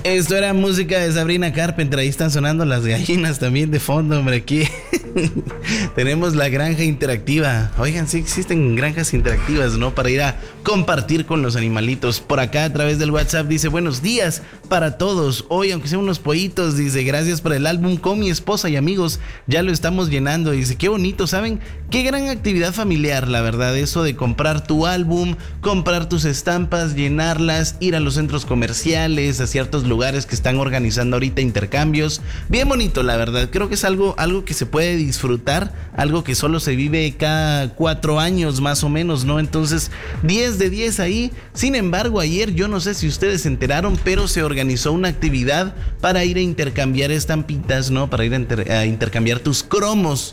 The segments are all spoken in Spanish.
Esto era música de Sabrina Carpenter. Ahí están sonando las gallinas también de fondo, hombre. Aquí tenemos la granja interactiva. Oigan, sí existen granjas interactivas, ¿no? Para ir a compartir con los animalitos. Por acá a través del WhatsApp dice: buenos días para todos. Hoy, aunque sean unos pollitos, dice: gracias por el álbum con mi esposa y amigos. Ya lo estamos llenando. Dice: qué bonito, ¿saben? Qué gran actividad familiar, la verdad. Eso de comprar tu álbum, comprar tus estampas, llenarlas, ir a los centros comerciales, a ciertos lugares que están organizando ahorita intercambios. Bien bonito, la verdad. Creo que es algo que se puede disfrutar, algo que solo se vive cada 4 años más o menos, ¿no? Entonces, 10 de 10 ahí. Sin embargo, ayer, yo no sé si ustedes se enteraron, pero se organizó una actividad para ir a intercambiar estampitas, ¿no? Para ir a intercambiar tus cromos.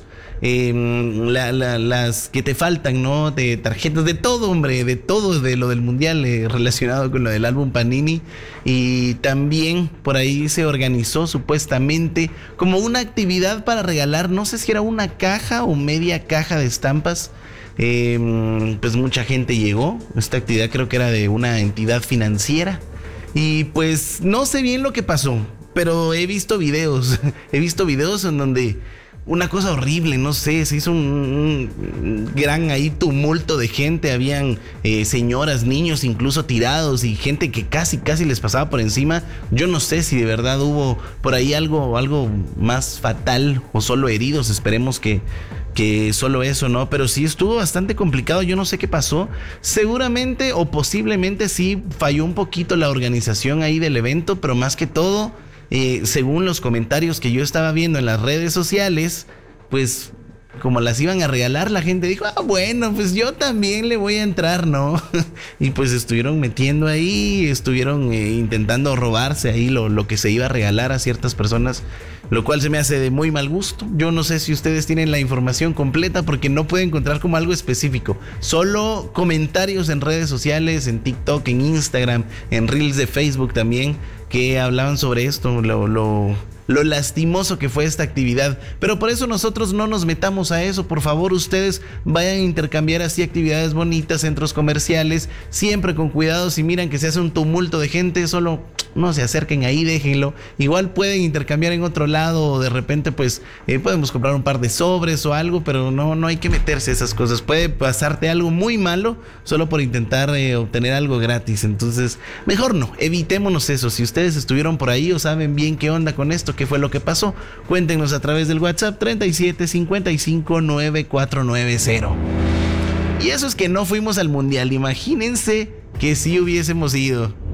Las que te faltan, ¿no? De tarjetas, de todo, hombre, de todo, de lo del mundial relacionado con lo del álbum Panini. Y también por ahí se organizó supuestamente como una actividad para regalar, no sé si era una caja o media caja de estampas. Pues mucha gente llegó. Esta actividad creo que era de una entidad financiera. Y pues no sé bien lo que pasó, pero he visto videos en donde una cosa horrible, no sé, se hizo un gran ahí tumulto de gente. Habían señoras, niños incluso tirados y gente que casi les pasaba por encima. Yo no sé si de verdad hubo por ahí algo más fatal o solo heridos. Esperemos que solo eso, ¿no? Pero sí estuvo bastante complicado. Yo no sé qué pasó. Seguramente o posiblemente sí falló un poquito la organización ahí del evento, pero más que todo, según los comentarios que yo estaba viendo en las redes sociales, pues como las iban a regalar, la gente dijo: bueno, pues yo también le voy a entrar, ¿no? Y pues estuvieron metiendo ahí, estuvieron intentando robarse ahí lo que se iba a regalar a ciertas personas, lo cual se me hace de muy mal gusto. Yo no sé si ustedes tienen la información completa, porque no puedo encontrar como algo específico. Solo comentarios en redes sociales, en TikTok, en Instagram, en Reels de Facebook también, que hablaban sobre esto, lo lastimoso que fue esta actividad. Pero por eso nosotros no nos metamos a eso. Por favor, ustedes vayan a intercambiar así actividades bonitas, centros comerciales, siempre con cuidado. Si miran que se hace un tumulto de gente, solo no se acerquen ahí, déjenlo. Igual pueden intercambiar en otro lado, o de repente pues podemos comprar un par de sobres o algo, pero no hay que meterse a esas cosas. Puede pasarte algo muy malo solo por intentar obtener algo gratis. Entonces, mejor no, evitémonos eso. Si ustedes estuvieron por ahí o saben bien qué onda con esto, qué fue lo que pasó, cuéntenos a través del WhatsApp 37 55 9490. Y eso es que no fuimos al mundial. Imagínense que sí hubiésemos ido.